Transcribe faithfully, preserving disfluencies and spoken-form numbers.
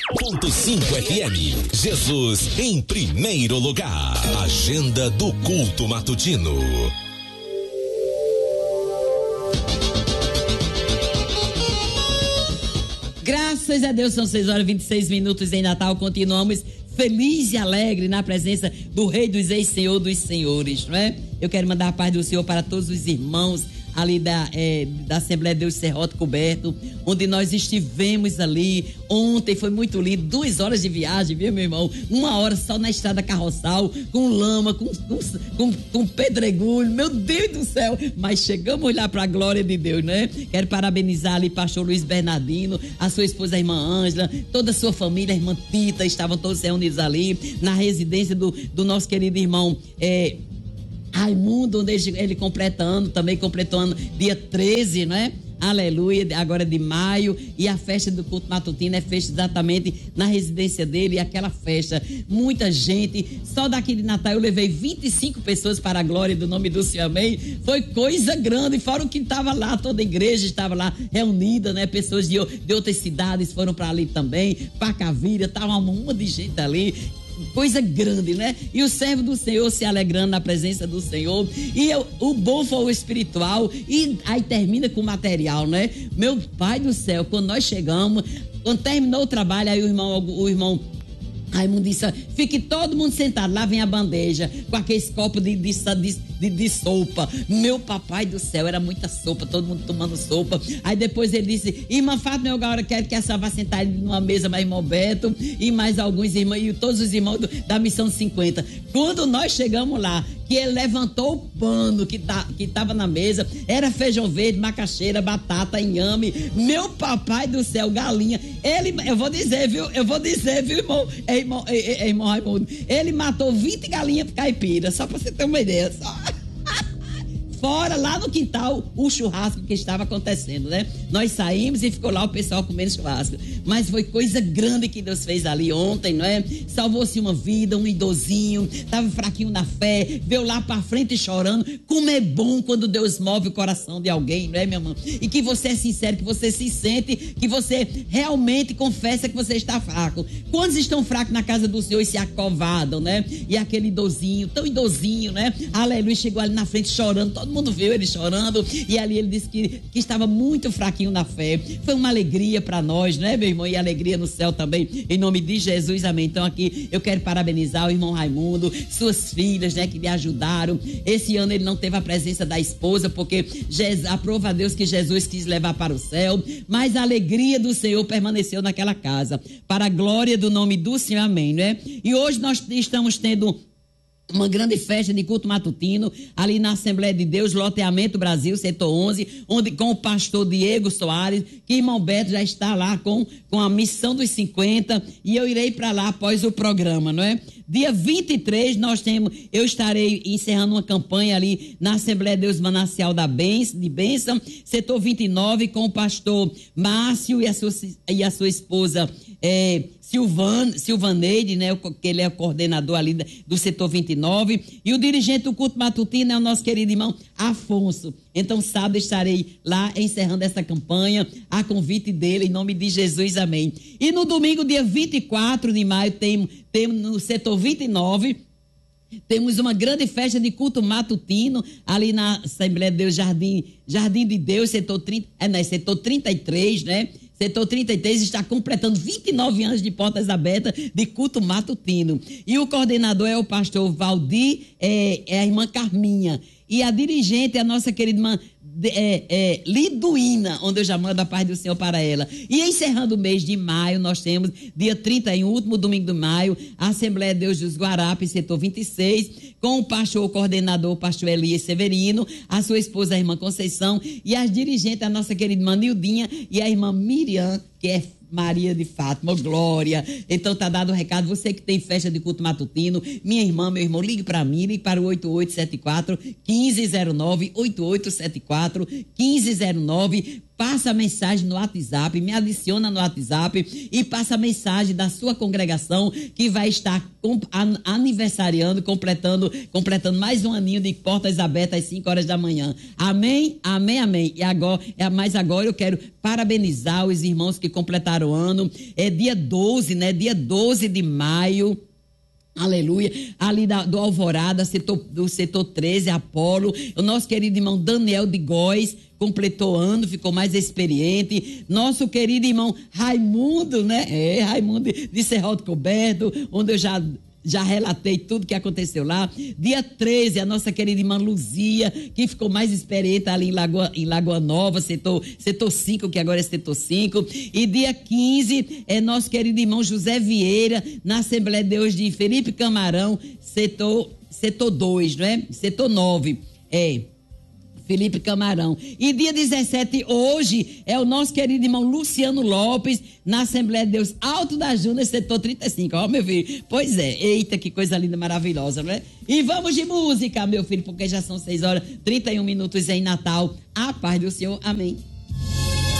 Ponto cinco F M. Jesus em primeiro lugar. Agenda do culto matutino. Graças a Deus, são seis horas e vinte e seis minutos em Natal. Continuamos feliz e alegre na presença do Rei dos Reis, Senhor dos Senhores, não é? Eu quero mandar a paz do Senhor para todos os irmãos ali da, é, da Assembleia de Deus Serrote Coberto, onde nós estivemos ali ontem. Foi muito lindo, duas horas de viagem, viu, meu irmão? Uma hora só na estrada carroçal, com lama, com, com, com, com pedregulho, meu Deus do céu, mas chegamos lá para a glória de Deus, né? Quero parabenizar ali pastor Luiz Bernardino, a sua esposa, a irmã Ângela, toda a sua família, a irmã Tita, estavam todos reunidos ali na residência do, do nosso querido irmão é, Raimundo, onde ele, ele completa ano, também completou ano dia treze, né? Aleluia, agora de maio, e a festa do culto matutino é festa exatamente na residência dele, e aquela festa, muita gente, só daqui de Natal eu levei vinte e cinco pessoas para a glória do nome do Senhor, amém? Foi coisa grande, fora o que estava lá, toda a igreja estava lá reunida, né? Pessoas de, de outras cidades foram para ali também, Pacavira, tava uma monte de gente ali, coisa grande, né? E o servo do Senhor se alegrando na presença do Senhor, e eu, o bom foi o espiritual, e aí termina com o material, né? Meu Pai do céu, quando nós chegamos, quando terminou o trabalho, aí o irmão, o irmão Raimundo disse, fique todo mundo sentado, lá vem a bandeja, com aqueles copos de, de, de, de sopa. Meu papai do céu, era muita sopa, todo mundo tomando sopa. Aí depois ele disse, irmã Fátima, eu agora quero que a senhora vá sentar numa mesa mais irmão Beto, e mais alguns irmãos, e todos os irmãos do, da Missão cinquenta. Quando nós chegamos lá, que ele levantou o pano que tá, que tava na mesa, era feijão verde, macaxeira, batata, inhame, meu papai do céu, galinha. Ele, eu vou dizer, viu, eu vou dizer, viu, irmão, é, irmão, é, é, irmão Raimundo, ele matou vinte galinhas caipira, só pra você ter uma ideia, só. Fora, lá no quintal, o churrasco que estava acontecendo, né? Nós saímos e ficou lá o pessoal comendo churrasco. Mas foi coisa grande que Deus fez ali ontem, não é? Salvou-se uma vida, um idosinho, estava fraquinho na fé, veio lá pra frente chorando. Como é bom quando Deus move o coração de alguém, não é, minha irmã? E que você é sincero, que você se sente, que você realmente confessa que você está fraco. Quantos estão fracos na casa do Senhor e se acovardam, né? E aquele idosinho, tão idosinho, né? Aleluia, chegou ali na frente chorando, todo mundo viu ele chorando, e ali ele disse que, que estava muito fraquinho na fé. Foi uma alegria para nós, né, meu irmão? E alegria no céu também, em nome de Jesus, amém. Então aqui eu quero parabenizar o irmão Raimundo, suas filhas, né, que lhe ajudaram. Esse ano ele não teve a presença da esposa, porque Jesus, aprova a Deus que Jesus quis levar para o céu, mas a alegria do Senhor permaneceu naquela casa, para a glória do nome do Senhor, amém, né? E hoje nós estamos tendo uma grande festa de culto matutino ali na Assembleia de Deus, Loteamento Brasil, setor onze, onde com o pastor Diego Soares, que irmão Beto já está lá com, com a missão dos cinquenta, e eu irei para lá após o programa, não é? Dia vinte e três nós temos, eu estarei encerrando uma campanha ali na Assembleia de Deus Manancial da Bênção, de Bênção, setor vinte e nove, com o pastor Márcio e a sua, e a sua esposa é, Silvan, Silvaneide, né, que ele é o coordenador ali do setor vinte e nove, e o dirigente do culto matutino é o nosso querido irmão Afonso. Então, sábado estarei lá encerrando essa campanha, a convite dele, em nome de Jesus, amém. E no domingo, dia vinte e quatro de maio, temos tem no setor vinte e nove, temos uma grande festa de culto matutino ali na Assembleia de Deus Jardim, Jardim de Deus, setor trinta, é, né, setor trinta e três, né? Setor trinta e três está completando vinte e nove anos de portas abertas de culto matutino. E o coordenador é o pastor Valdir, é, é a irmã Carminha. E a dirigente é a nossa querida irmã é, é, Liduína, onde eu já mando a paz do Senhor para ela. E encerrando o mês de maio, nós temos dia trinta e um, último domingo de maio, a Assembleia de Deus dos Guarapes, setor vinte e seis, com o pastor o coordenador, o pastor Elias Severino, a sua esposa, a irmã Conceição, e as dirigentes, a nossa querida irmã Nildinha e a irmã Miriam, que é Maria de Fátima, glória. Então tá dado o recado, você que tem festa de culto matutino, minha irmã, meu irmão, ligue para mim, ligue para o oito oito sete quatro, um cinco zero nove, oito oito sete quatro, um cinco zero nove, passa a mensagem no WhatsApp, me adiciona no WhatsApp e passa a mensagem da sua congregação que vai estar aniversariando, completando, completando mais um aninho de portas abertas às cinco horas da manhã. Amém, amém, amém. E agora, mas agora eu quero parabenizar os irmãos que completaram Caruaruano. É dia doze, né? Dia doze de maio. Aleluia, ali da, do Alvorada, setor, do setor treze, Apolo, o nosso querido irmão Daniel de Góes completou ano, ficou mais experiente. Nosso querido irmão Raimundo, né? É, Raimundo de Serrote Coberto, onde eu já... Já relatei tudo que aconteceu lá. Dia treze, a nossa querida irmã Luzia, que ficou mais experiente ali em Lagoa, em Lagoa Nova, setor, setor cinco, que agora é setor cinco. E dia quinze, é nosso querido irmão José Vieira, na Assembleia de Deus de Felipe Camarão, setor, setor dois, não é? Setor nove. É. Felipe Camarão. E dia dezessete, hoje, é o nosso querido irmão Luciano Lopes, na Assembleia de Deus Alto da Júnior, setor trinta e cinco. Ó, meu filho. Pois é. Eita, que coisa linda, maravilhosa, não é? E vamos de música, meu filho, porque já são seis horas, trinta e um minutos em Natal. A paz do Senhor. Amém.